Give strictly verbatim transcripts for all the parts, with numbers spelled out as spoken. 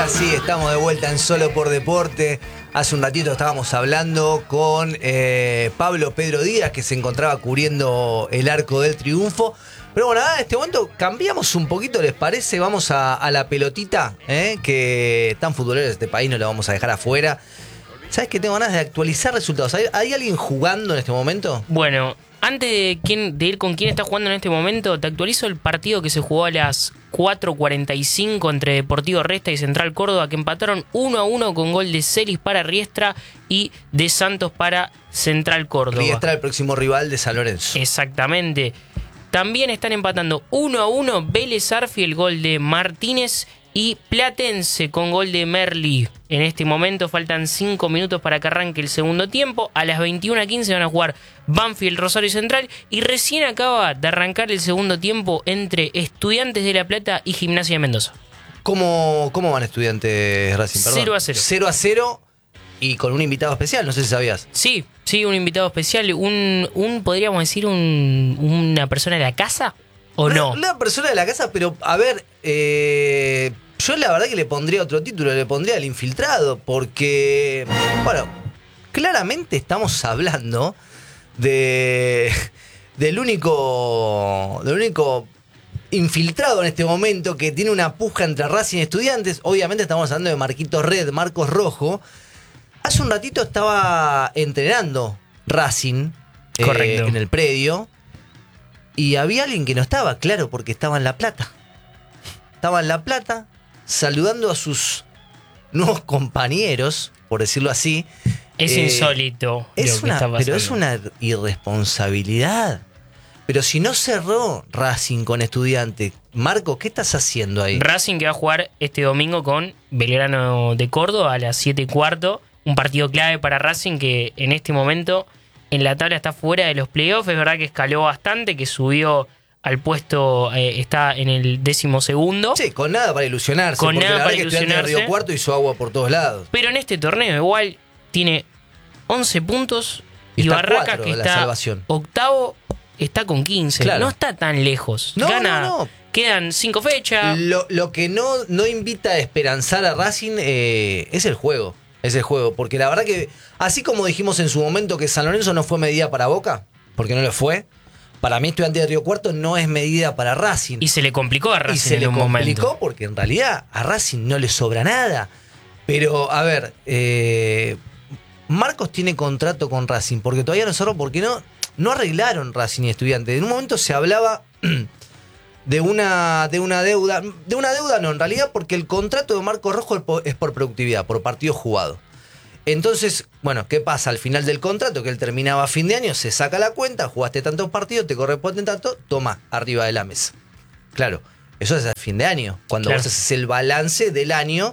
Ahora sí, estamos de vuelta en Solo por Deporte. Hace un ratito estábamos hablando con eh, Pablo Pedro Díaz, que se encontraba cubriendo el Arco del Triunfo. Pero bueno, en este momento cambiamos un poquito, ¿les parece? Vamos a, a la pelotita, ¿eh? Que tan futboleros de este país, no la vamos a dejar afuera. ¿Sabes que tengo ganas de actualizar resultados? ¿Hay, ¿Hay alguien jugando en este momento? Bueno, antes de, quién, de ir con quién está jugando en este momento, te actualizo el partido que se jugó a las cuatro cuarenta y cinco entre Deportivo Resta y Central Córdoba, que empataron uno a uno con gol de Celis para Riestra y de Santos para Central Córdoba. Riestra, el próximo rival de San Lorenzo. Exactamente. También están empatando uno a uno Vélez Arfi, el gol de Martínez, y Platense con gol de Merli. En este momento faltan cinco minutos para que arranque el segundo tiempo. A las veintiuna quince van a jugar Banfield, Rosario Central. Y recién acaba de arrancar el segundo tiempo entre Estudiantes de La Plata y Gimnasia de Mendoza. ¿Cómo, cómo van Estudiantes, Racing? Perdón. cero a cero. cero a cero y con un invitado especial, no sé si sabías. Sí, sí, un invitado especial. Un, un podríamos decir, un, una persona de la casa, ¿o no? Una, una persona de la casa, pero a ver... Eh... Yo la verdad que le pondría otro título, le pondría El Infiltrado, porque, bueno, claramente estamos hablando de del único, del único infiltrado en este momento que tiene una puja entre Racing y Estudiantes. Obviamente estamos hablando de Marquitos Red, Marcos Rojo. Hace un ratito estaba entrenando Racing eh, en el predio y había alguien que no estaba, claro, porque estaba en La Plata. Estaba en La Plata saludando a sus nuevos compañeros, por decirlo así. Es eh, insólito es lo que una, está pasando. Pero es una irresponsabilidad. Pero si no cerró Racing con Estudiantes, Marco, ¿qué estás haciendo ahí? Racing que va a jugar este domingo con Belgrano de Córdoba a las siete y cuarto. Un partido clave para Racing que en este momento en la tabla está fuera de los playoffs. Es verdad que escaló bastante, que subió al puesto, eh, está en el décimo segundo. Sí, con nada para ilusionarse. Con porque nada la para verdad que Estudiantes de ilusionarse. Río Cuarto hizo agua por todos lados. Pero en este torneo igual tiene once puntos y, Está Barracas, cuatro que de la está salvación. octavo, está con quince. Claro. No está tan lejos. No, Gana, no, no. Quedan cinco fechas. Lo, lo que no, no invita a esperanzar a Racing eh, es el juego. Es el juego. Porque la verdad que, así como dijimos en su momento que San Lorenzo no fue medida para Boca, porque no lo fue, para mí Estudiantes de Río Cuarto no es medida para Racing. Y se le complicó a Racing Y se en le un complicó momento. porque en realidad a Racing no le sobra nada. Pero, a ver, eh, Marcos tiene contrato con Racing porque todavía no cerró, porque no, no arreglaron Racing y Estudiantes. En un momento se hablaba de una, de una deuda. De una deuda no, en realidad porque el contrato de Marcos Rojo es por productividad, por partido jugado. Entonces, bueno, ¿qué pasa? Al final del contrato, que él terminaba a fin de año, se saca la cuenta, jugaste tantos partidos, te corresponde tanto, toma, arriba de la mesa. Claro, eso es a fin de año, cuando Claro. vos haces el balance del año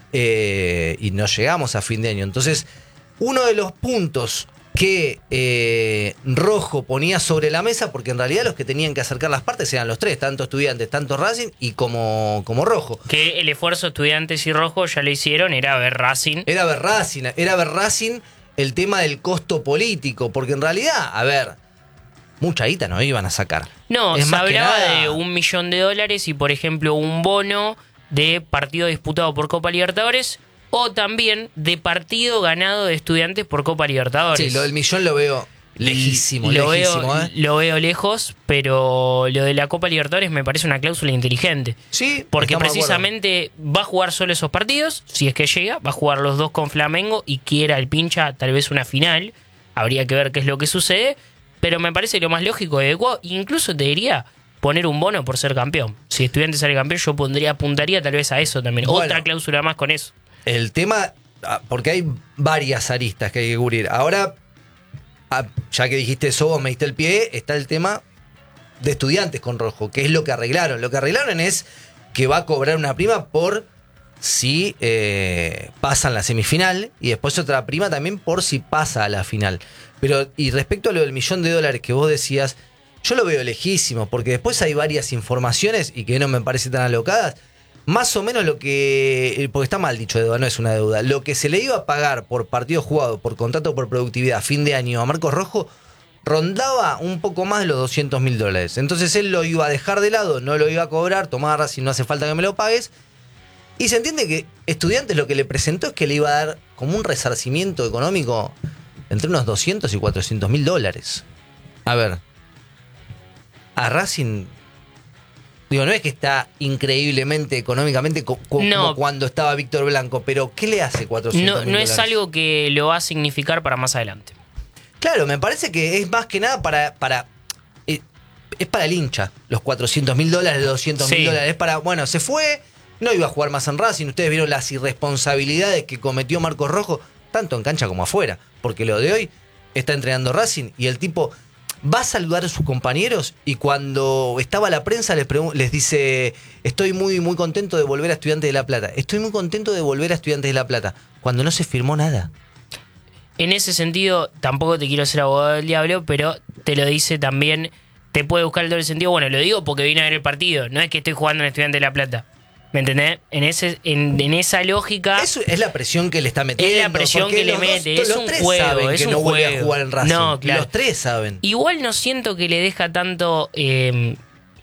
eh, y no llegamos a fin de año. Entonces, uno de los puntos que eh, Rojo ponía sobre la mesa, porque en realidad los que tenían que acercar las partes eran los tres, tanto Estudiantes, tanto Racing y como, como Rojo. Que el esfuerzo Estudiantes y Rojo ya lo hicieron, era ver Racing. Era ver Racing, era ver Racing el tema del costo político, porque en realidad, a ver, mucha guita no iban a sacar. No, Es se más que hablaba nada- de un millón de dólares y, por ejemplo, un bono de partido disputado por Copa Libertadores o también de partido ganado de Estudiantes por Copa Libertadores. Sí, lo del millón lo veo lejísimo, lo lejísimo, veo, ¿eh? Lo veo lejos, pero lo de la Copa Libertadores me parece una cláusula inteligente. Sí, Porque estamos de acuerdo. precisamente va a jugar solo esos partidos, si es que llega, va a jugar los dos con Flamengo y quiera el pincha tal vez una final. Habría que ver qué es lo que sucede, pero me parece lo más lógico y adecuado. Incluso te diría poner un bono por ser campeón. Si Estudiantes sale campeón, yo pondría, apuntaría tal vez a eso también. Bueno. Otra cláusula más con eso. El tema, ah, porque hay varias aristas que hay que cubrir. Ahora, ah, ya que dijiste eso, vos me diste el pie, está el tema de Estudiantes con Rojo, que es lo que arreglaron. Lo que arreglaron es que va a cobrar una prima por si eh, pasan la semifinal y después otra prima también por si pasa a la final. Pero, y respecto a lo del millón de dólares que vos decías, yo lo veo lejísimo, porque después hay varias informaciones y que no me parece tan alocadas. Más o menos lo que, porque está mal dicho deuda, no es una deuda, lo que se le iba a pagar por partido jugado, por contrato por productividad a fin de año a Marcos Rojo, rondaba un poco más de los doscientos mil dólares. Entonces él lo iba a dejar de lado, no lo iba a cobrar, tomá Racing, no hace falta que me lo pagues. Y se entiende que Estudiantes lo que le presentó es que le iba a dar como un resarcimiento económico entre unos doscientos y cuatrocientos mil dólares. A ver, a Racing, digo, no es que está increíblemente económicamente co- co- No. como cuando estaba Víctor Blanco, pero ¿qué le hace cuatrocientos No, mil no dólares? es algo que lo va a significar para más adelante. Claro, me parece que es más que nada para... para eh, es para el hincha, los cuatrocientos mil dólares, los doscientos mil Sí. dólares. Es para, bueno, se fue, no iba a jugar más en Racing. Ustedes vieron las irresponsabilidades que cometió Marcos Rojo, tanto en cancha como afuera. Porque lo de hoy está entrenando Racing y el tipo va a saludar a sus compañeros y cuando estaba la prensa les, pregun- les dice: estoy muy, muy contento de volver a Estudiantes de La Plata. Estoy muy contento de volver a Estudiantes de La Plata. Cuando no se firmó nada. En ese sentido, tampoco te quiero ser abogado del diablo, pero te lo dice también, te puede buscar el doble sentido. Bueno, lo digo porque vine a ver el partido, no es que estoy jugando en Estudiantes de La Plata. ¿Me entendés? En, ese, en, en esa lógica... Eso es la presión que le está metiendo. Es la presión porque que le los dos- mete, los es un tres juego, saben es que un no vuelve a juego. jugar en Racing. No, claro. Los tres saben. Igual no siento que le deja tanto eh,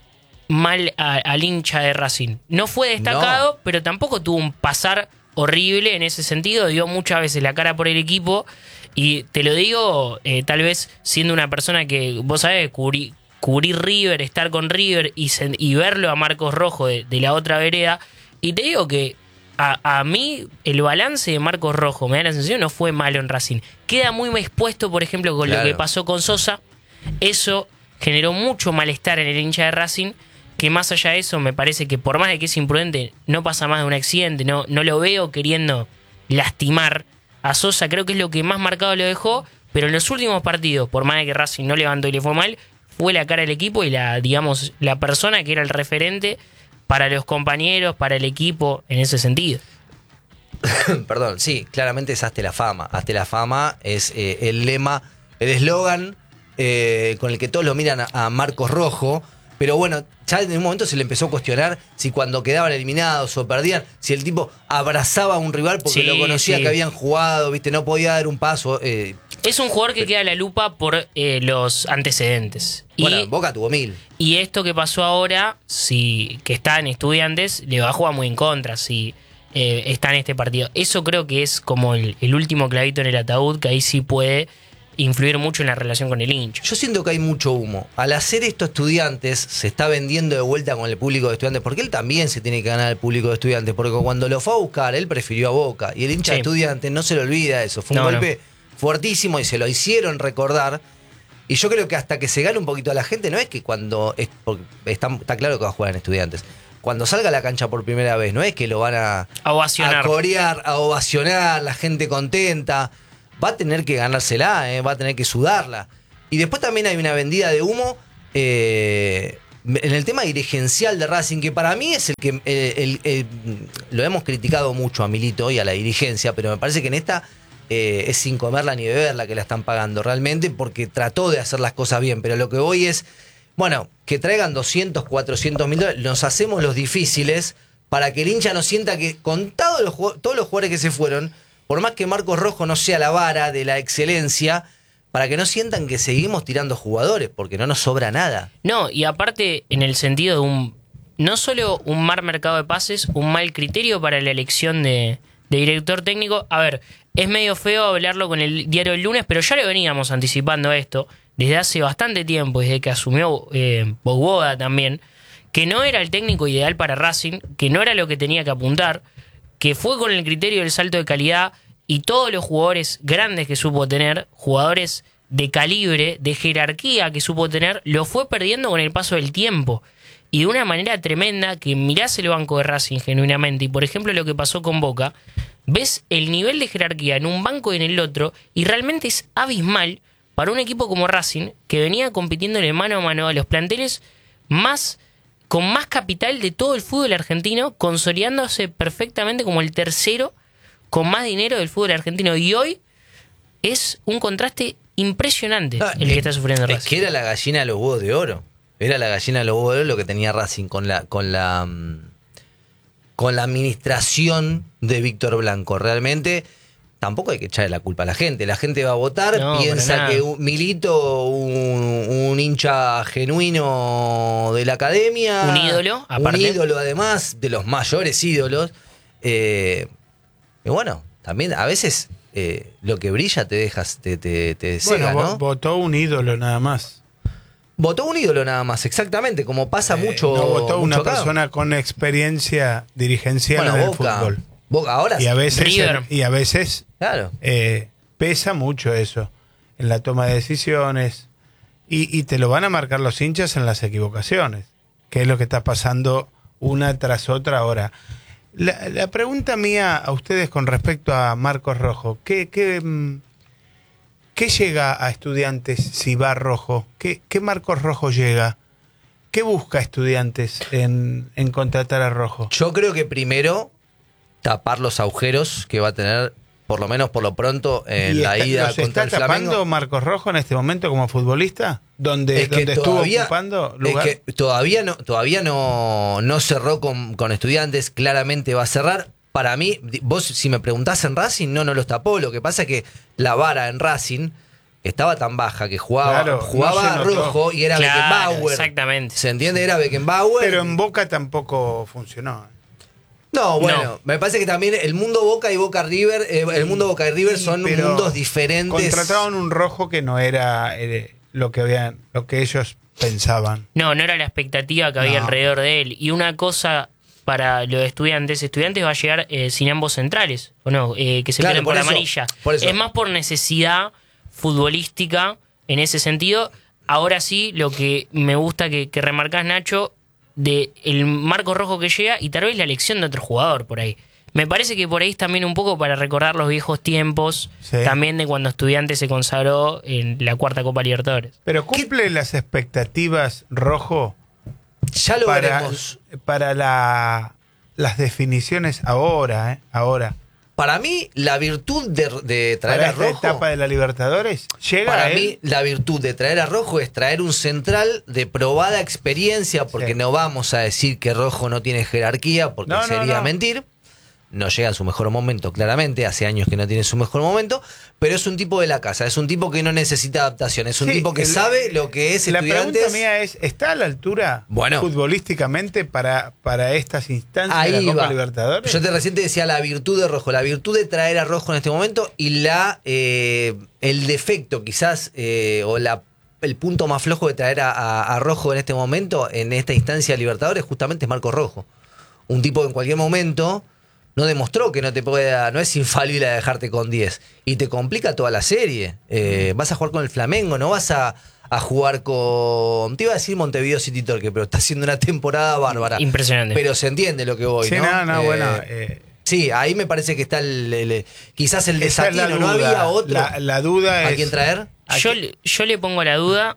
mal a- al hincha de Racing. No fue destacado, No. pero tampoco tuvo un pasar horrible en ese sentido. Dio muchas veces la cara por el equipo. Y te lo digo, eh, tal vez siendo una persona que, vos sabés, cubrí, cubrir River, estar con River y, sen- y verlo a Marcos Rojo de, de la otra vereda. Y te digo que a, a mí el balance de Marcos Rojo, me da la sensación, no fue malo en Racing. Queda muy expuesto, por ejemplo, con Claro. lo que pasó con Sosa. Eso generó mucho malestar en el hincha de Racing, que más allá de eso me parece que por más de que es imprudente, no pasa más de un accidente, no, no lo veo queriendo lastimar a Sosa, creo que es lo que más marcado lo dejó, pero en los últimos partidos, por más de que Racing no levantó y le fue mal, fue la cara del equipo y la, digamos, la persona que era el referente para los compañeros, para el equipo, en ese sentido. Perdón, sí, claramente es Hazte la Fama. Hazte la Fama es eh, el lema, el eslogan eh, con el que todos lo miran a, a Marcos Rojo. Pero bueno, ya en un momento se le empezó a cuestionar si cuando quedaban eliminados o perdían, si el tipo abrazaba a un rival porque Sí, lo conocía, sí. que habían jugado, viste, no podía dar un paso. eh, Es un jugador que queda a la lupa por eh, los antecedentes. bueno, y, en Boca tuvo mil. y esto que pasó ahora, si que está en Estudiantes, le va a jugar muy en contra si eh, está en este partido. Eso creo que es como el, el último clavito en el ataúd, que ahí sí puede influir mucho en la relación con el hincha. Yo siento que hay mucho humo. Al hacer esto Estudiantes, se está vendiendo de vuelta con el público de Estudiantes, porque él también se tiene que ganar al público de Estudiantes, porque cuando lo fue a buscar, él prefirió a Boca. Y el hincha Sí. de Estudiantes no se le olvida eso. Fue un No, golpe fuertísimo y se lo hicieron recordar. Y yo creo que hasta que se gane un poquito a la gente, no es que cuando... Es, porque está, está claro que va a jugar en Estudiantes. Cuando salga a la cancha por primera vez, no es que lo van a... A ovacionar. A corear, a ovacionar, la gente contenta. Va a tener que ganársela, eh, va a tener que sudarla. Y después también hay una vendida de humo eh, en el tema dirigencial de Racing, que para mí es el que... el- el- el- lo hemos criticado mucho a Milito y a la dirigencia, pero me parece que en esta eh, es sin comerla ni beberla que la están pagando realmente, porque trató de hacer las cosas bien. Pero lo que voy es, bueno, que traigan doscientos, cuatrocientos mil dólares, nos hacemos los difíciles para que el hincha no sienta que con todos los, jug- todos los jugadores que se fueron, por más que Marcos Rojo no sea la vara de la excelencia, para que no sientan que seguimos tirando jugadores, porque no nos sobra nada. No, y aparte, en el sentido de un. No solo un mal mercado de pases, un mal criterio para la elección de, de director técnico. A ver, es medio feo hablarlo con el diario El Lunes, pero ya lo veníamos anticipando esto desde hace bastante tiempo, desde que asumió eh, Bogoda también, que no era el técnico ideal para Racing, que no era lo que tenía que apuntar, que fue con el criterio del salto de calidad y todos los jugadores grandes que supo tener, jugadores de calibre, de jerarquía que supo tener, lo fue perdiendo con el paso del tiempo. Y de una manera tremenda, que mirás el banco de Racing genuinamente, y por ejemplo lo que pasó con Boca, ves el nivel de jerarquía en un banco y en el otro, y realmente es abismal para un equipo como Racing, que venía compitiéndole mano a mano a los planteles más, con más capital de todo el fútbol argentino, consolidándose perfectamente como el tercero con más dinero del fútbol argentino. Y hoy es un contraste impresionante Ah, el que es- está sufriendo Es Racing. que era la gallina de los huevos de oro. Era la gallina de los huevos de oro lo que tenía Racing con la, con la, mm, con la administración de Víctor Blanco. Realmente tampoco hay que echarle la culpa a la gente. La gente va a votar, No, para piensa nada. que un, Milito, un, un hincha genuino de la academia, Un ídolo, aparte. un ídolo además, de los mayores ídolos. Eh, y bueno, también a veces eh, lo que brilla te dejas, te, te, te cega, bueno, ¿no? votó un ídolo nada más. Votó un ídolo nada más, exactamente, como pasa Eh, mucho. no votó mucho una acá. persona con experiencia dirigencial Bueno, en el Boca, fútbol. Boca, ahora Y a sí. veces, River. y a veces Claro. eh, pesa mucho eso en la toma de decisiones. Y, y te lo van a marcar los hinchas en las equivocaciones, que es lo que está pasando una tras otra ahora. La, la pregunta mía a ustedes con respecto a Marcos Rojo, ¿qué, qué, mm, qué llega a Estudiantes si va Rojo? ¿Qué, qué Marcos Rojo llega? ¿Qué busca Estudiantes en, en contratar a Rojo? Yo creo que primero tapar los agujeros que va a tener, por lo menos por lo pronto, en ¿Y la está- ida los contra está el Flamengo. tapando Marcos Rojo en este momento como futbolista? ¿Donde, Es que donde estuvo todavía, ocupando lugar? es que todavía no, todavía no, no cerró con, con Estudiantes, claramente va a cerrar. Para mí, di- vos si me preguntás en Racing, no, no los tapó. Lo que pasa es que la vara en Racing estaba tan baja que jugaba, Claro, jugaba no se notó. Rojo y era Claro, Beckenbauer. exactamente. ¿Se entiende? Era Beckenbauer. Pero en Boca tampoco funcionó. No, bueno, No. me parece que también el mundo Boca y Boca River, eh, el mundo Boca y River Sí, son pero mundos diferentes. Contrataron un Rojo que no era eh, lo que habían, lo que ellos pensaban. No, no era la expectativa que había No. alrededor de él. Y una cosa para los estudiantes, estudiantes va a llegar eh, sin ambos centrales, ¿o no? Eh, que se Claro, pierden por por, eso, amarilla. por eso. Es más por necesidad futbolística en ese sentido. Ahora sí, lo que me gusta que, que remarcás, Nacho, de el marco rojo que llega y tal vez la elección de otro jugador por ahí. Me parece que por ahí es también un poco para recordar los viejos tiempos, Sí. también de cuando Estudiantes se consagró en la cuarta Copa Libertadores. Pero cumple las expectativas Rojo Ya lo para, veremos. para la, las definiciones ahora, ¿eh? Ahora. Para mí, la virtud de, de traer Para a esta Rojo. etapa de la Libertadores, llega Para a él. mí, la virtud de traer a Rojo es traer un central de probada experiencia, porque Sí. no vamos a decir que Rojo no tiene jerarquía, porque No, no, sería no. mentir. No llega en su mejor momento, claramente, hace años que no tiene su mejor momento, pero es un tipo de la casa, es un tipo que no necesita adaptación, es un Sí, tipo que el- sabe lo que es La Estudiantes. pregunta mía es, ¿está a la altura Bueno. futbolísticamente para, para estas instancias de Ahí la Copa va. Libertadores? Yo te recién te decía la virtud de Rojo, la virtud de traer a Rojo en este momento y la eh, el defecto quizás eh, o la el punto más flojo de traer a, a- a Rojo en este momento, en esta instancia de Libertadores, justamente es Marcos Rojo. Un tipo que en cualquier momento no demostró que no te pueda, no es infalible a dejarte con diez. Y te complica toda la serie. Eh, vas a jugar con el Flamengo, no vas a, a jugar con. Te iba a decir Montevideo City Torque, pero está haciendo una temporada bárbara. Impresionante. Pero se entiende lo que voy, Sí, ¿no? no, no, Eh, bueno. eh, Sí, ahí me parece que está el, el- quizás el esa es la desatino, no duda. había otro La, la duda a es. quién traer. Yo, le- yo le pongo la duda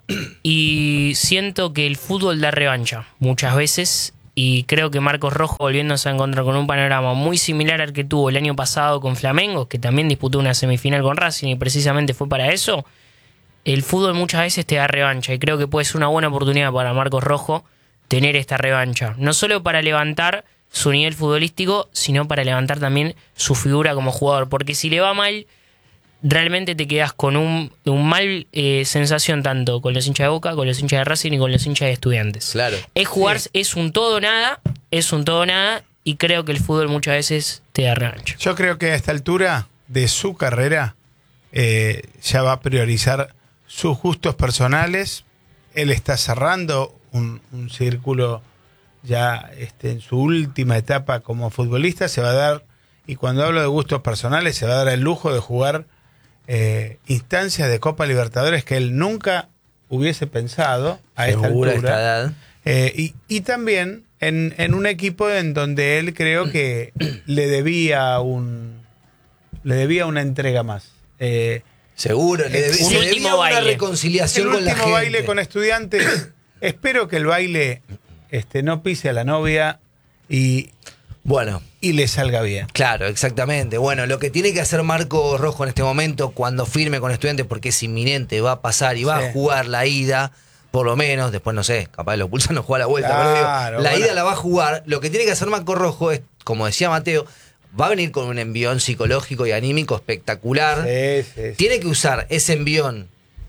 y siento que el fútbol da revancha muchas veces y creo que Marcos Rojo volviéndose a encontrar con un panorama muy similar al que tuvo el año pasado con Flamengo, que también disputó una semifinal con Racing y precisamente fue para eso, el fútbol muchas veces te da revancha y creo que puede ser una buena oportunidad para Marcos Rojo tener esta revancha, no solo para levantar su nivel futbolístico, sino para levantar también su figura como jugador, porque si le va mal realmente te quedas con un, un mal eh, sensación tanto con los hinchas de Boca, con los hinchas de Racing y con los hinchas de Estudiantes. Claro. Es jugar, es un todo o nada, es un todo o nada, y creo que el fútbol muchas veces te da revancha. Yo creo que a esta altura de su carrera eh, ya va a priorizar sus gustos personales. Él está cerrando un, un círculo ya este, en su última etapa como futbolista. Se va a dar, y cuando hablo de gustos personales, se va a dar el lujo de jugar eh, instancias de Copa Libertadores que él nunca hubiese pensado a esta Segura altura. esta edad. Eh, y, y también en, en un equipo en donde él creo que le debía un le debía una entrega más. Eh, Seguro, le, debe- Un le último debía una baile. reconciliación el con la último gente. baile con Estudiantes. Espero que el baile este, no pise a la novia y, Bueno, y le salga bien. claro, exactamente. Bueno, lo que tiene que hacer Marco Rojo en este momento, cuando firme con Estudiantes, porque es inminente, va a pasar y va Sí. a jugar la ida, por lo menos, después no sé, capaz lo pulsan no juega la vuelta, Claro, pero digo, la bueno. ida la va a jugar. Lo que tiene que hacer Marco Rojo es, como decía Mateo, va a venir con un envión psicológico y anímico espectacular. Sí, sí, sí. Tiene que usar ese envión,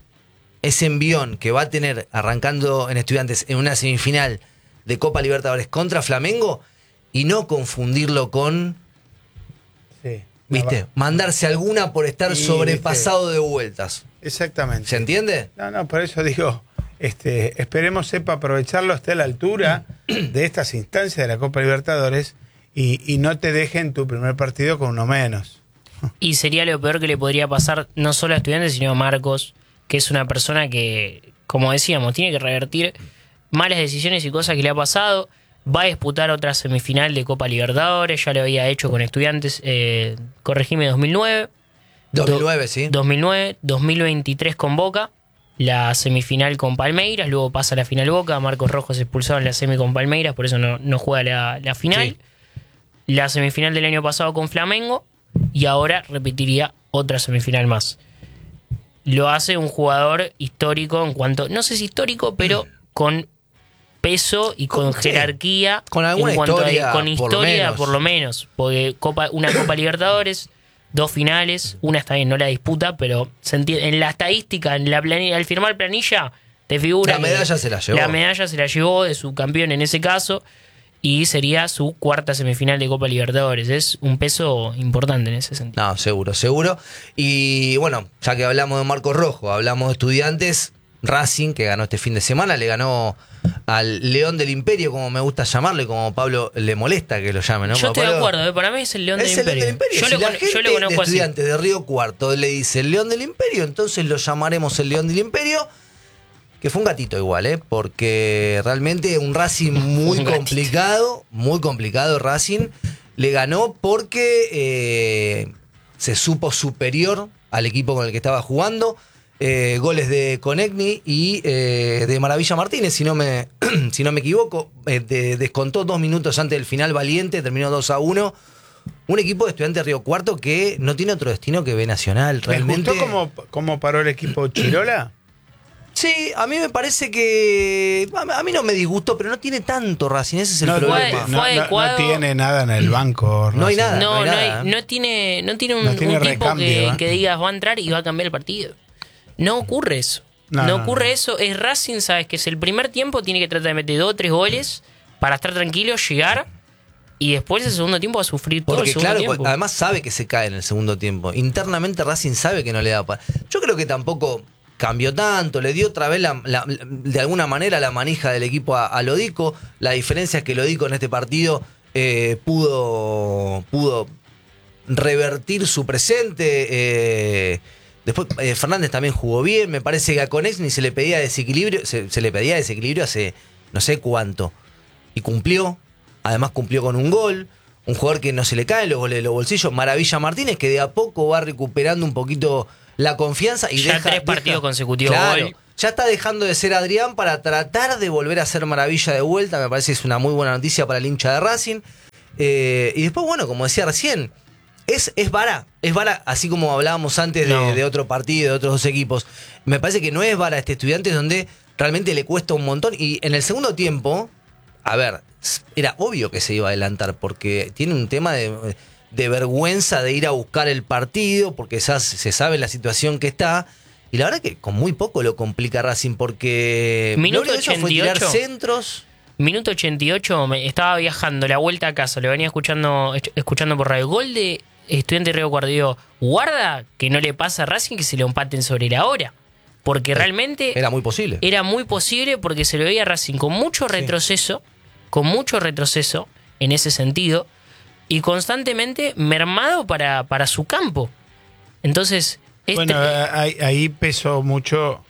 ese envión que va a tener arrancando en Estudiantes en una semifinal de Copa Libertadores contra Flamengo y no confundirlo con ¿Viste? va- Mandarse alguna por estar Sí, sobrepasado de vueltas. Exactamente. ¿Se entiende? No, no, por eso digo, este, esperemos sepa aprovecharlo, esté a la altura de estas instancias de la Copa Libertadores y, y no te dejen tu primer partido con uno menos. Y sería lo peor que le podría pasar no solo a Estudiantes, sino a Marcos, que es una persona que, como decíamos, tiene que revertir malas decisiones y cosas que le ha pasado. Va a disputar otra semifinal de Copa Libertadores, ya lo había hecho con Estudiantes, eh, corregime, dos mil nueve. dos mil nueve, sí. dos mil nueve, dos mil veintitrés con Boca, la semifinal con Palmeiras, luego pasa a la final Boca, Marcos Rojo se expulsado en la semi con Palmeiras, por eso no, no juega la, la final. Sí. La semifinal del año pasado con Flamengo y ahora repetiría otra semifinal más. Lo hace un jugador histórico en cuanto, no sé si histórico, pero con peso y con Con- sí. jerarquía. Con alguna en cuanto historia, a, con por lo historia menos. por lo menos. Porque Copa, una Copa Libertadores, dos finales, una está bien, no la disputa, pero se entiende, en la estadística, en la planilla, al firmar planilla, te figura La que medalla se la llevó. La medalla se la llevó de su campeón en ese caso. Y sería su cuarta semifinal de Copa Libertadores. Es un peso importante en ese sentido. No, seguro, seguro. Y bueno, ya que hablamos de Marcos Rojo, hablamos de Estudiantes, Racing, que ganó este fin de semana, le ganó al León del Imperio, como me gusta llamarle, como Pablo le molesta que lo llame, ¿no? Yo estoy de Pablo, acuerdo, ¿eh? Para mí es el León es del el León Imperio. del Imperio. Yo, Si lo, la con- gente yo lo de conozco así. Estudiantes de Río Cuarto le dice el León del Imperio, entonces lo llamaremos el León del Imperio. Que fue un gatito igual, ¿eh? Porque realmente un Racing muy Un gatito. complicado, muy complicado Racing. Le ganó porque eh, se supo superior al equipo con el que estaba jugando. Eh, goles de Conegni y eh, de Maravilla Martínez, si no me, si no me equivoco. Eh, de- descontó dos minutos antes del final Valiente, terminó dos a uno. Un equipo de Estudiantes de Río Cuarto que no tiene otro destino que B Nacional. ¿Les Realmente. gustó cómo, cómo paró el equipo Chirola? Sí, a mí me parece que. A a mí no me disgustó, pero no tiene tanto Racing, ese es el No, problema. fue- no, no- adecuado. no tiene nada en el banco. No hay Racing. nada. No, hay no, nada. hay- no tiene, no tiene un, No tiene un tipo recambio, que, ¿eh? que digas va a entrar y va a cambiar el partido. No ocurre eso. No, No, no, ocurre no. eso. Es Racing, sabes que es el primer tiempo, tiene que tratar de meter dos o tres goles para estar tranquilo, llegar y después el segundo tiempo va a sufrir todo el Porque segundo claro, tiempo. además sabe que se cae en el segundo tiempo. Internamente Racing sabe que no le da para. Yo creo que tampoco cambió tanto, le dio otra vez la- la- de alguna manera la manija del equipo a, a Lodico. La diferencia es que Lodico en este partido eh, pudo, pudo revertir su presente. eh, después eh, Fernández también jugó bien. Me parece que a Conexni se le pedía desequilibrio, se, se le pedía desequilibrio hace no sé cuánto. Y cumplió. Además cumplió con un gol. Un jugador que no se le caen los goles de los bolsillos. Maravilla Martínez, que de a poco va recuperando un poquito la confianza. Y Ya deja, tres partidos deja- consecutivos Claro, gol. ya está dejando de ser Adrián para tratar de volver a ser Maravilla de vuelta. Me parece que es una muy buena noticia para el hincha de Racing. Eh, y después, bueno, como decía recién, es, es vara. Es vara, así como hablábamos antes de, No. de otro partido, de otros dos equipos. Me parece que no es vara este Estudiantes donde realmente le cuesta un montón. Y en el segundo tiempo, a ver, era obvio que se iba a adelantar porque tiene un tema de, de vergüenza de ir a buscar el partido porque ya se sabe la situación que está. Y la verdad que con muy poco lo complica Racing porque Minuto lo único que hizo fue ochenta y tirar ocho. centros. Minuto ochenta y ocho, me estaba viajando la vuelta a casa, lo venía escuchando escuchando por radio. Gol de Estudiante Río Cuarto. Digo, guarda que no le pasa a Racing que se lo empaten sobre la hora. Porque realmente Era muy posible. era muy posible porque se lo veía a Racing con mucho retroceso, con mucho retroceso en ese sentido, y constantemente mermado para, para su campo. Entonces, este, Bueno, ahí, ahí pesó mucho.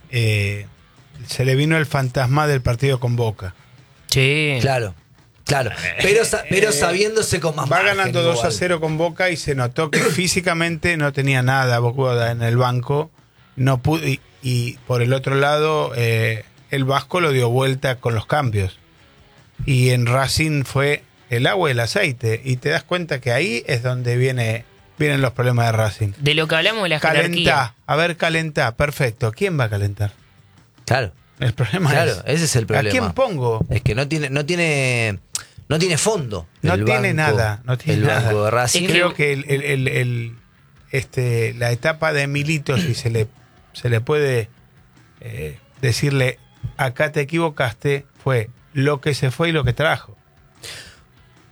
eh, se le vino el fantasma del partido con Boca. sí. Claro, claro. Pero, sa- pero sabiéndose con más Va margen ganando dos a igual. cero con Boca y se notó que físicamente no tenía nada Boca en el banco. No pudo, y, y por el otro lado, eh, el Vasco lo dio vuelta con los cambios. Y en Racing fue el agua y el aceite. Y te das cuenta que ahí es donde viene, vienen los problemas de Racing. De lo que hablamos de la jerarquía. Calentá, a ver, calentá, perfecto. ¿Quién va a calentar? Claro, El problema claro, es. ese es el problema. ¿A quién pongo? Es que no tiene, no tiene, no tiene fondo. No el tiene banco- nada, no tiene el nada. banco de Racing. Es que- Creo que el, el- el- el- este, la etapa de Milito, si se le, se le puede eh, decirle acá te equivocaste, fue lo que se fue y lo que trajo.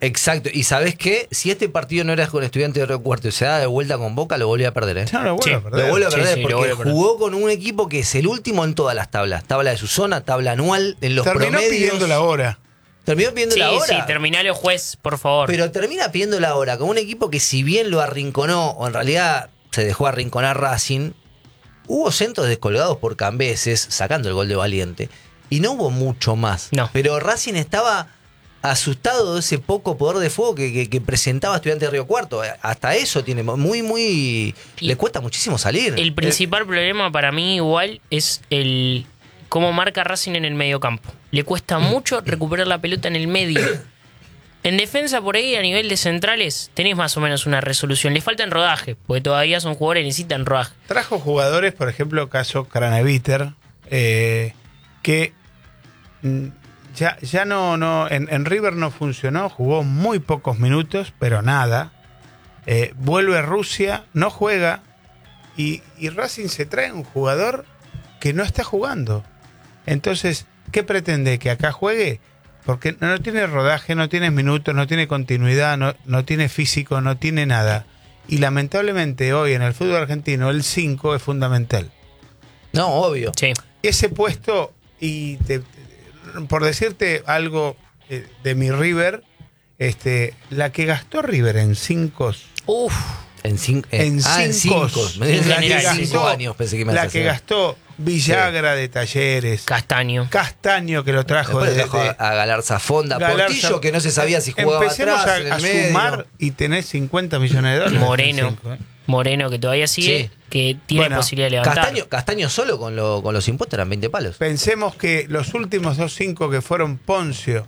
Exacto. Y ¿sabés qué? Si este partido no era con Estudiantes de Río Cuarto y se da de vuelta con Boca, lo volví a perder, ¿eh? No, lo vuelvo Sí, a perder. Lo vuelve a Sí, perder sí, lo porque vuelve a perder. jugó con un equipo que es el último en todas las tablas. Tabla de su zona, tabla anual, en los Terminó promedios. pidiendo la hora. Terminó pidiendo Sí, la hora. sí, terminalo, juez, por favor. Pero termina pidiendo la hora con un equipo que si bien lo arrinconó, o en realidad se dejó arrinconar Racing, hubo centros descolgados por Cambeses, sacando el gol de Valiente, y no hubo mucho más. No. Pero Racing estaba asustado de ese poco poder de fuego que, que, que presentaba Estudiantes de Río Cuarto. Hasta eso tiene muy, muy... Y le cuesta muchísimo salir. El principal problema para mí igual es el cómo marca Racing en el mediocampo. Le cuesta mucho recuperar la pelota en el medio. En defensa por ahí, a nivel de centrales, tenés más o menos una resolución. Le falta en rodaje, porque todavía son jugadores que necesitan rodaje. Trajo jugadores, por ejemplo, caso Craneviter, eh, que mm, ya, ya no, no en, en River no funcionó, jugó muy pocos minutos, pero nada. Eh, vuelve a Rusia, no juega, y, y Racing se trae un jugador que no está jugando. Entonces, ¿qué pretende? ¿Que acá juegue? Porque no tiene rodaje, no tiene minutos, no tiene continuidad, no, no tiene físico, no tiene nada. Y lamentablemente hoy en el fútbol argentino el cinco es fundamental. No, obvio. Sí. Ese puesto, y te- por decirte algo eh, de mi River, este, la que gastó River en cinco, Uf, En, cin- en ah, en cinco, cinco. Me dio la que que cinco gastó- años pensé que me la ibas a que hacer. gastó Villagra de Talleres, Castaño. Castaño que lo trajo Después de, le trajo de- a, a Galarza Fonda, Galarza. Portillo que no se sabía si jugaba Empecemos atrás, a, en el a medio. sumar y tenés cincuenta millones de dólares. Moreno. en cinco, ¿eh? Moreno, que todavía sigue, Sí. que tiene Bueno, posibilidad de levantar. Castaño, Castaño solo con, lo- con los impuestos eran veinte palos. Pensemos que los últimos dos cinco que fueron Poncio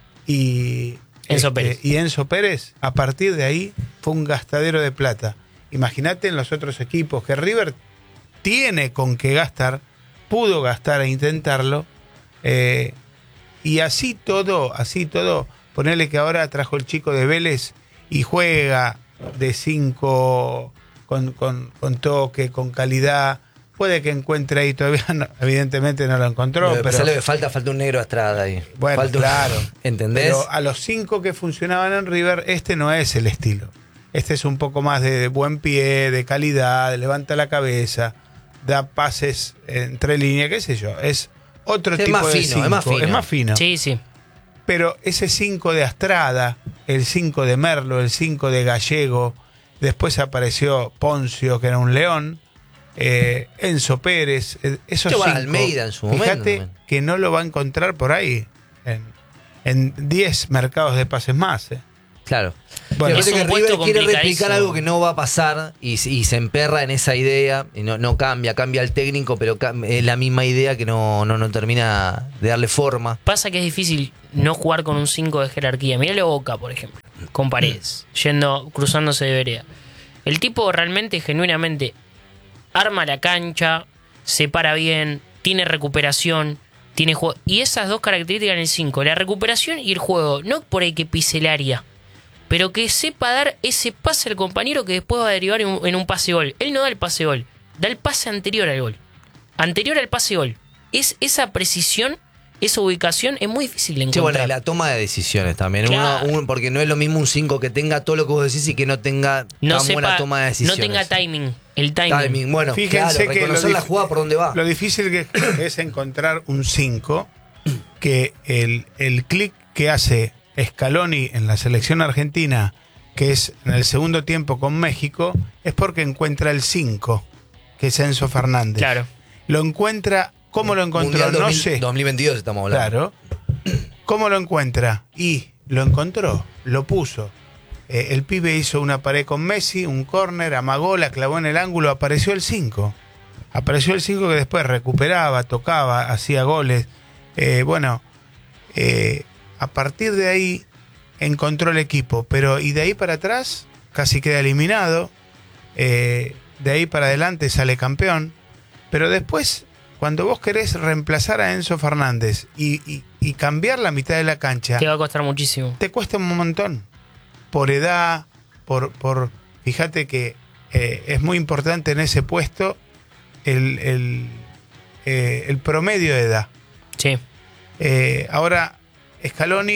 y Enzo este, Pérez. y Enzo Pérez, a partir de ahí fue un gastadero de plata. Imagínate en los otros equipos que River tiene con qué gastar, pudo gastar e intentarlo, eh, y así todo, así todo, ponerle que ahora trajo el chico de Vélez y juega de cinco con, con, con toque, con calidad. Puede que encuentre ahí todavía, no, evidentemente no lo encontró, Pero pero, le falta, falta un negro a Estrada ahí. bueno, Falta un- claro. ¿Entendés? Pero a los cinco que funcionaban en River, este no es el estilo. Este es un poco más de buen pie, de calidad, levanta la cabeza, da pases entre líneas, qué sé yo. Es otro Es tipo más de fino, cinco. es más fino. Es más fino. Sí, sí. Pero ese cinco de Astrada, el cinco de Merlo, el cinco de Gallego, después apareció Poncio, que era un león, eh, Enzo Pérez, eh, esos Yo, cinco. bueno, Almeida en su momento Fíjate también. que no lo va a encontrar por ahí en, en diez mercados de pases más. eh. Claro. Bueno, Bueno, es que un River puesto quiere replicar complicadísimo. algo que no va a pasar y, y se emperra en esa idea y no, no cambia, cambia el técnico, pero cam- es la misma idea que no, no, no termina de darle forma. Pasa que es difícil no jugar con un cinco de jerarquía. Mirá lo Boca, por ejemplo, con Paredes, yendo, cruzándose de vereda. El tipo realmente, genuinamente, arma la cancha, se para bien, tiene recuperación, tiene juego. Y esas dos características en el cinco, la recuperación y el juego, no por ahí que pise el área, pero que sepa dar ese pase al compañero que después va a derivar en un, en un pase gol. Él no da el pase gol, da el pase anterior al gol. Anterior al pase gol. Es esa precisión, esa ubicación es muy difícil de Sí, bueno, encontrar. y la toma de decisiones también. Claro. Uno- un- porque no es lo mismo un cinco que tenga todo lo que vos decís y que no tenga no tan buena sepa, toma de no decisiones. tenga timing. El timing. Timing, bueno, Fíjense claro, que reconocer lo la dif- jugada por dónde va. Lo difícil que es encontrar un cinco que el, el clic que hace Scaloni en la selección argentina, que es en el segundo tiempo con México, es porque encuentra el cinco, que es Enzo Fernández. Claro. Lo encuentra, ¿cómo lo encontró? Mundial No dos mil sé. dos mil veintidós estamos hablando. Claro. ¿Cómo lo encuentra? Y lo encontró, lo puso. Eh, el pibe hizo una pared con Messi, un córner, amagó, la clavó en el ángulo, apareció el cinco. Apareció el cinco que después recuperaba, tocaba, hacía goles. Eh, bueno, eh, a partir de ahí encontró el equipo, pero y de ahí para atrás casi queda eliminado. Eh, de ahí para adelante sale campeón. Pero después, cuando vos querés reemplazar a Enzo Fernández y, y- y cambiar la mitad de la cancha, Te va a costar muchísimo. te cuesta un montón. Por edad, por... por fíjate que eh, es muy importante en ese puesto el, el, eh, el promedio de edad. Sí. Eh, ahora, Scaloni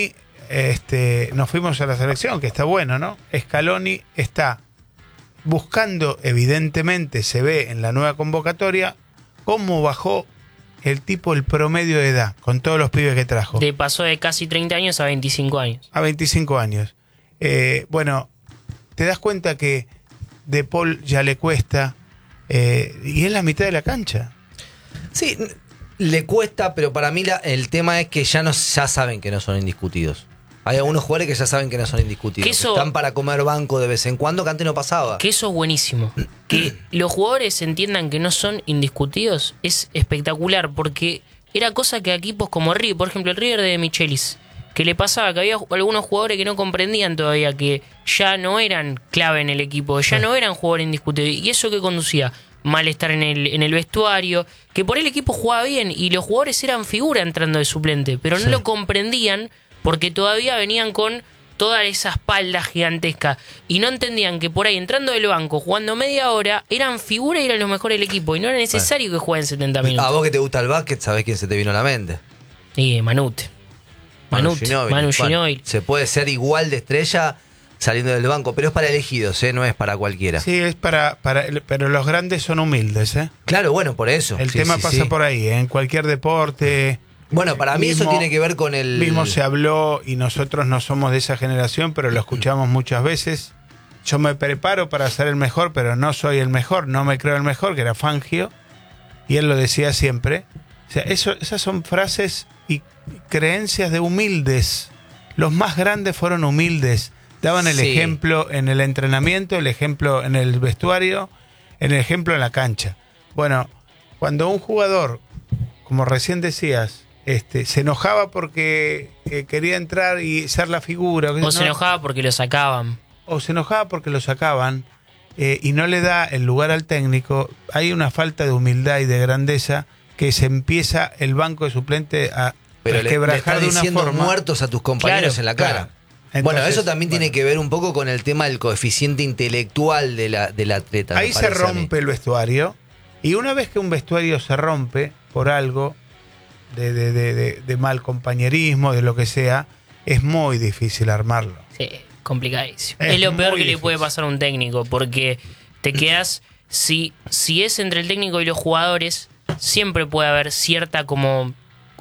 este, nos fuimos a la selección, que está bueno, ¿no? Scaloni está buscando, evidentemente, se ve en la nueva convocatoria, cómo bajó el tipo el promedio de edad, con todos los pibes que trajo. De pasó de casi treinta años a veinticinco años. A veinticinco años. Eh, bueno, te das cuenta que De Paul ya le cuesta, eh, y es la mitad de la cancha. Sí, le cuesta, pero para mí la, el tema es que ya, no, ya saben que no son indiscutidos. Hay algunos jugadores que ya saben que no son indiscutidos. Que eso, que están para comer banco de vez en cuando, que antes no pasaba. Que eso es buenísimo. Que los jugadores entiendan que no son indiscutidos es espectacular, porque era cosa que a equipos como River, por ejemplo el River de Michelis, que le pasaba que había algunos jugadores que no comprendían todavía que ya no eran clave en el equipo, ya no eran jugadores indiscutidos. ¿Y eso qué conducía? Malestar en el, en el vestuario, que por el equipo jugaba bien y los jugadores eran figura entrando de suplente, pero no Sí. lo comprendían porque todavía venían con toda esa espalda gigantesca y no entendían que por ahí entrando del banco, jugando media hora, eran figura y eran los mejores del equipo y no era necesario que jueguen setenta minutos. A vos que te gusta el básquet, ¿sabés quién se te vino a la mente? Y Manute. Manute, Ginóbili. Manu Bueno, Ginóbili. se puede ser igual de estrella saliendo del banco, pero es para elegidos, ¿eh? No es para cualquiera. Sí, es para, para, pero los grandes son humildes, ¿eh? Claro, bueno, por eso. El Sí, tema sí, pasa sí. por ahí, ¿eh? En cualquier deporte. Bueno, para mí Mismo- eso tiene que ver con el... Mismo se habló, y nosotros no somos de esa generación, pero lo escuchamos muchas veces. Yo me preparo para ser el mejor, pero no soy el mejor, no me creo el mejor, que era Fangio, y él lo decía siempre. O sea, eso, esas son frases y creencias de humildes. Los más grandes fueron humildes. Daban el Sí. ejemplo en el entrenamiento, el ejemplo en el vestuario, el ejemplo en la cancha. Bueno, cuando un jugador, como recién decías, este, se enojaba porque eh, quería entrar y ser la figura, O se ¿no? enojaba porque lo sacaban. o se enojaba porque lo sacaban, eh, y no le da el lugar al técnico, hay una falta de humildad y de grandeza que se empieza el banco de suplente a Pero le, le resquebrajar estás de una diciendo forma. muertos a tus compañeros Claro, en la cara. claro. Bueno, Entonces, eso también bueno. tiene que ver un poco con el tema del coeficiente intelectual de la, del atleta. me Ahí se parece a mí. rompe el vestuario, y una vez que un vestuario se rompe por algo de, de, de, de, de mal compañerismo, de lo que sea, es muy difícil armarlo. Sí, complicadísimo. Es Es, lo peor muy que le puede difícil. pasar a un técnico, porque te quedas, si, si es entre el técnico y los jugadores, siempre puede haber cierta como,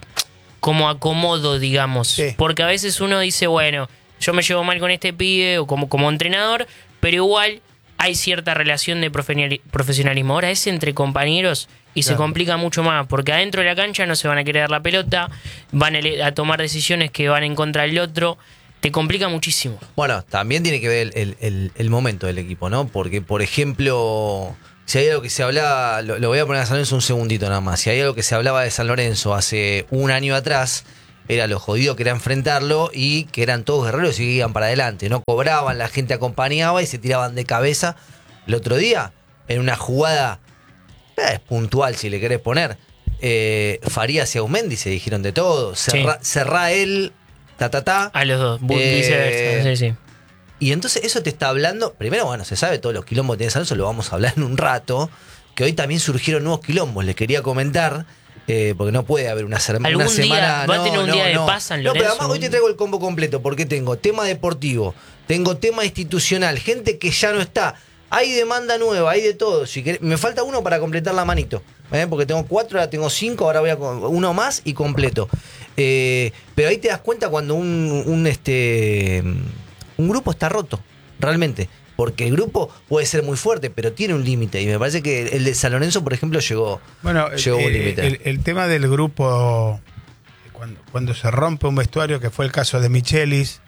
como acomodo, digamos. Sí. Porque a veces uno dice, bueno, yo me llevo mal con este pibe o como, como entrenador, pero igual hay cierta relación de profesionali- profesionalismo. Ahora es entre compañeros y se Claro. complica mucho más, porque adentro de la cancha no se van a querer dar la pelota, van a, ele- a tomar decisiones que van en contra del otro. Te complica muchísimo. Bueno, también tiene que ver el, el- el- el momento del equipo, ¿no? Porque, por ejemplo, si hay algo que se hablaba, lo, lo voy a poner a San Lorenzo un segundito nada más, si hay algo que se hablaba de San Lorenzo hace un año atrás, era lo jodido que era enfrentarlo y que eran todos guerreros y que iban para adelante, no cobraban, la gente acompañaba y se tiraban de cabeza. El otro día, en una jugada eh, puntual, si le querés poner, eh, Farías y Aumendi se dijeron de todo, cerrá, cerrá él, ta ta ta. A los dos, bu- Eh, viceversa. Sí, sí. Y entonces eso te está hablando, primero, bueno, se sabe todos los quilombos que tiene San Lorenzo, lo vamos a hablar en un rato, que hoy también surgieron nuevos quilombos, les quería comentar, eh, porque no puede haber una, ser- Algún una día semana... va a no, tener un no, día de no. paz San No, pero Lorenzo. además hoy te traigo el combo completo, porque tengo tema deportivo, tengo tema institucional, gente que ya no está, hay demanda nueva, hay de todo. Si querés- me falta uno para completar la manito, ¿eh? Porque tengo cuatro, ahora tengo cinco, ahora voy a con- uno más y completo. Eh, pero ahí te das cuenta cuando un, un, este, un grupo está roto, realmente. Porque el grupo puede ser muy fuerte, pero tiene un límite. Y me parece que el de San Lorenzo, por ejemplo, llegó, Bueno, llegó a un eh, límite. el, el tema del grupo, cuando, cuando se rompe un vestuario, que fue el caso de Michelis,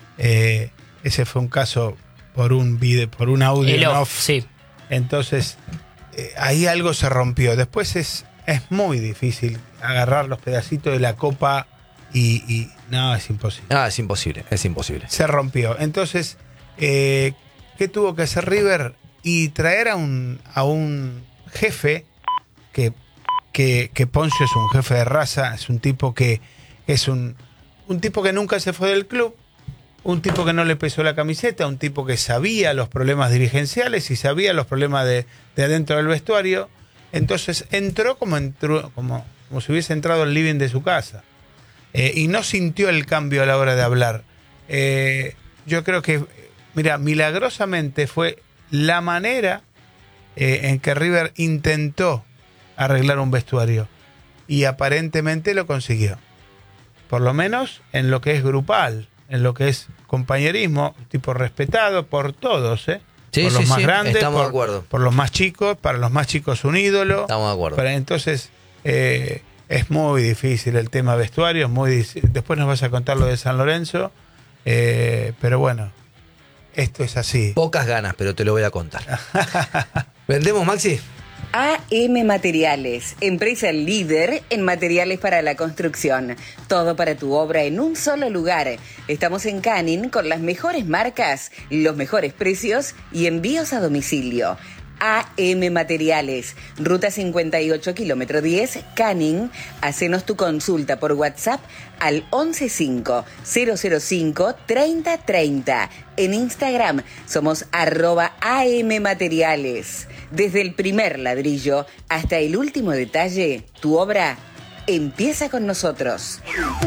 eh, ese fue un caso por un video, por un audio El en off, off. sí. Entonces, eh, ahí algo se rompió. Después es, es muy difícil agarrar los pedacitos de la copa y, y no, es imposible. Ah, es imposible, es imposible. Se rompió. Entonces, eh, ¿qué tuvo que hacer River? Y traer a un, a un jefe, que, que, que Poncio es un jefe de raza, es un tipo que es un, un tipo que nunca se fue del club, un tipo que no le pesó la camiseta, un tipo que sabía los problemas dirigenciales y sabía los problemas de, de adentro del vestuario. Entonces entró como entró, como, como si hubiese entrado al living de su casa. Eh, y no sintió el cambio a la hora de hablar. eh, yo creo que, mira, milagrosamente fue la manera eh, en que River intentó arreglar un vestuario y aparentemente lo consiguió. Por lo menos en lo que es grupal, en lo que es compañerismo, tipo respetado por todos, ¿eh? Sí, por sí, los más sí, grandes, estamos por, de acuerdo. por los más chicos, para los más chicos un ídolo. Estamos de acuerdo. Para, entonces, eh, es muy difícil el tema vestuario, es muy difícil. Después nos vas a contar lo de San Lorenzo, eh, pero bueno, esto es así. Pocas ganas, pero te lo voy a contar. ¿Vendemos, Maxi? A M Materiales, empresa líder en materiales para la construcción. Todo para tu obra en un solo lugar. Estamos en Canning con las mejores marcas, los mejores precios y envíos a domicilio. A M Materiales, Ruta cincuenta y ocho, kilómetro diez, Canning. Hacenos tu consulta por WhatsApp al once cinco cero cero cinco treinta treinta. En Instagram somos arroba A M Materiales. Desde el primer ladrillo hasta el último detalle, tu obra empieza con nosotros.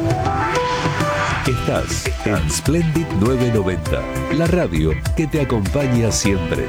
Estás en Splendid novecientos noventa, la radio que te acompaña siempre.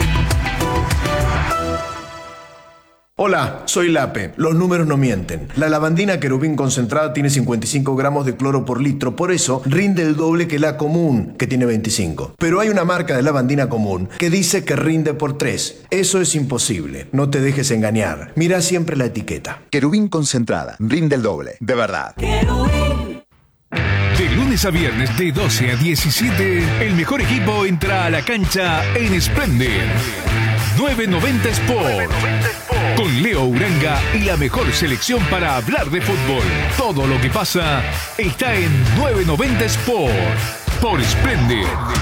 Hola, soy Lape. Los números no mienten. La lavandina Querubín concentrada tiene cincuenta y cinco gramos de cloro por litro, por eso rinde el doble que la común, que tiene veinticinco. Pero hay una marca de lavandina común que dice que rinde por tres. Eso es imposible. No te dejes engañar. Mira siempre la etiqueta. Querubín concentrada. Rinde el doble. De verdad. De lunes a viernes de doce a diecisiete, el mejor equipo entra a la cancha en Splendid novecientos noventa Sport. Con Leo Uranga y la mejor selección para hablar de fútbol. Todo lo que pasa está en novecientos noventa Sport. Por Splendid.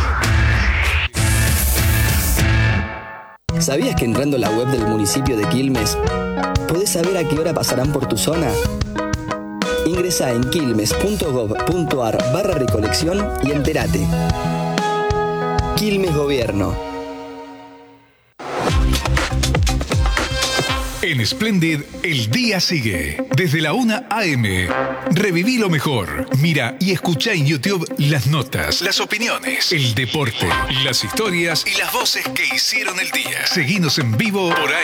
¿Sabías que entrando a la web del municipio de Quilmes podés saber a qué hora pasarán por tu zona? Ingresá en quilmes punto gob punto ar barra recolección y entérate. Quilmes Gobierno. En Splendid, el día sigue. Desde la una a eme. Reviví lo mejor. Mira y escucha en YouTube las notas, las opiniones, el deporte, las historias y las voces que hicieron el día. Seguinos en vivo por A